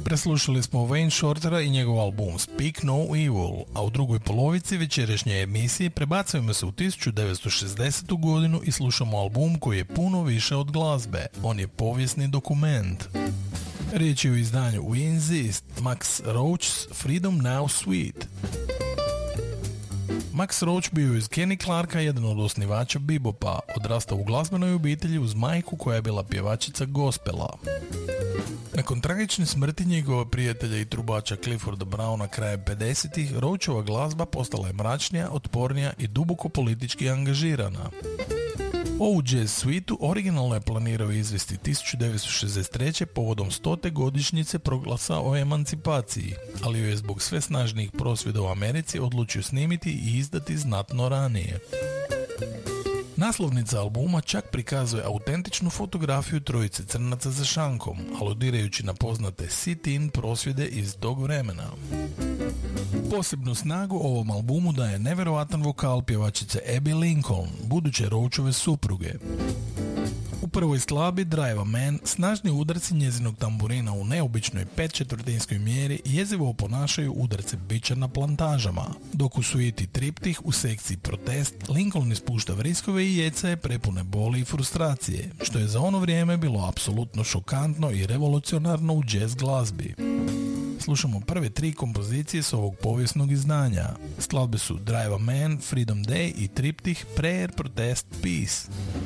Preslušali smo Wayne Shortera i njegov album Speak No Evil, a u drugoj polovici večerašnje emisije prebacujemo se u 1960. godinu i slušamo album koji je puno više od glazbe. On je povijesni dokument. Riječ je o izdanju We Insist, Max Roach's Freedom Now Suite. Max Roach bio je iz Kenny Clarka jedan od osnivača bebopa, odrastao u glazbenoj obitelji uz majku koja je bila pjevačica gospela. Nakon tragične smrti njegova prijatelja i trubača Clifforda Browna krajem 50-ih, Roachova glazba postala je mračnija, otpornija i duboko politički angažirana. Ovu jazz suitu originalno je planirao izvesti 1963. povodom 100. godišnjice proglasa o emancipaciji, ali joj je zbog sve snažnijih prosvjeda u Americi odlučio snimiti i izdati znatno ranije. Naslovnica albuma čak prikazuje autentičnu fotografiju trojice crnaca za šankom, aludirajući na poznate sit-in prosvjede iz tog vremena. Posebnu snagu ovom albumu daje nevjerojatan vokal pjevačice Abby Lincoln, buduće Roachove supruge. U prvoj skladbi Drive a Man snažni udarci njezinog tamburina u neobičnoj 5/4 mjeri jezivo oponašaju udarce bića na plantažama, dok u suiti Triptih u sekciji Protest Lincoln ispušta vriskove i jecaje prepune boli i frustracije, što je za ono vrijeme bilo apsolutno šokantno i revolucionarno u jazz glazbi. Slušamo prve 3 kompozicije s ovog povijesnog izdanja. Skladbe su Drive a Man, Freedom Day i Triptih Prayer, Protest, Peace.